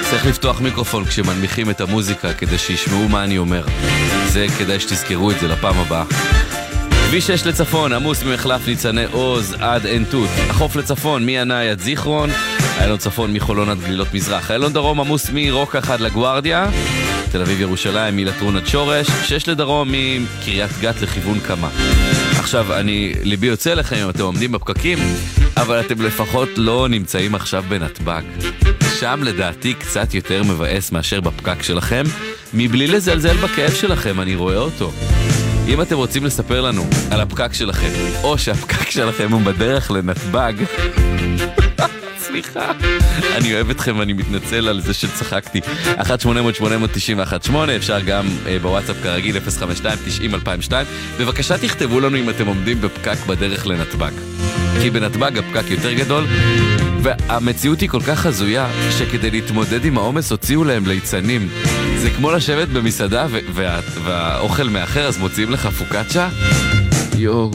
צריך לפתוח מיקרופון כשמנמיכים את המוזיקה כדי שישמעו מה אני אומר. זה כדאי שתזכרו את זה לפעם הבאה. כביש 6 לצפון, עמוס ממחלף ניצני עוז עד עין תות. החוף לצפון, מינאי עד זיכרון. איילון צפון מחולון עד גלילות מזרח. איילון דרום עמוס מרוקח עד לגוארדיה. תל אביב ירושלים מלטרון עד שורש. 6 לדרום מקריית גת לכיוון קמה. עכשיו, ליבי יוצא לכם אם אתם עומדים בפקקים, אבל אתם לפחות לא נמצאים עכשיו בנתב"ג. שם לדעתי קצת יותר מבאס מאשר בפקק שלכם, מבלי לזלזל בכאב שלכם, אני רואה אותו. אם אתם רוצים לספר לנו על הפקק שלכם, או שהפקק שלכם הוא בדרך לנתב"ג, סליחה, אני אוהב אתכם ואני מתנצל על זה שצחקתי. 1-800-890-18, אפשר גם בוואטסאפ כרגיל 052-90-2002. בבקשה תכתבו לנו אם אתם עומדים בפקק בדרך לנתב"ג, כי בנתב"ג הפקק יותר גדול, והמציאות היא כל כך הזויה שכדי להתמודד עם העומס הוציאו להם ליצנים. זה כמו לשבת במסעדה והאוכל מאחר, אז מוציאים לך פוקצ'ה. יואו,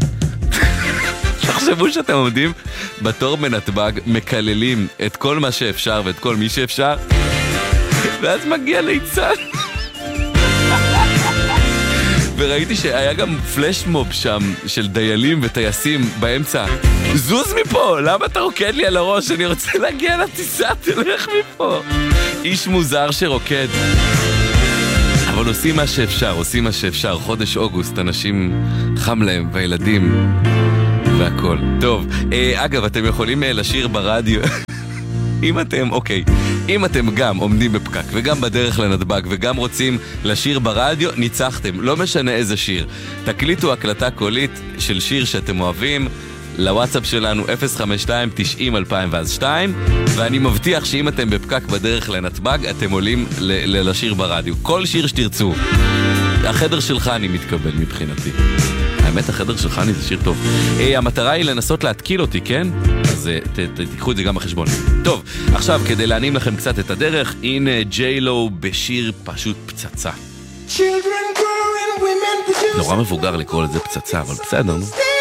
תחשבו שאתם עומדים בתור בנתב"ג, מקללים את כל מה שאפשר ואת כל מי שאפשר, ואז מגיע ליצן. וראיתי שהיה גם פלש מוב שם של דיילים וטייסים באמצע. זוז מפה, למה אתה רוקד לי על הראש? אני רוצה להגיע לטיסה, תלך מפה. איש מוזר שרוקד. אבל עושים מה שאפשר, עושים מה שאפשר. חודש אוגוסט, אנשים חם להם והילדים והכל. טוב, אגב, אתם יכולים לשיר ברדיו. אם אתם גם עומדים בפקק וגם בדרך לנתב"ג וגם רוצים לשיר ברדיו, ניצחתם. לא משנה איזה שיר. תקליטו הקלטה קולית של שיר שאתם אוהבים לוואטסאפ שלנו 052-90-2002, ואני מבטיח שאם אתם בפקק בדרך לנתב"ג, אתם עולים לשיר ברדיו. כל שיר שתרצו. החדר שלך אני מתקבל מבחינתי. האמת, החדר שלך אני זה שיר טוב. המטרה היא לנסות להתקיל אותי, כן? אז תיקחו את זה גם בחשבון. טוב, עכשיו כדי להנים לכם קצת את הדרך, הנה ג'יילו בשיר פשוט פצצה. נורא מבוגר לקרוא לזה פצצה, אבל בסדר, נו.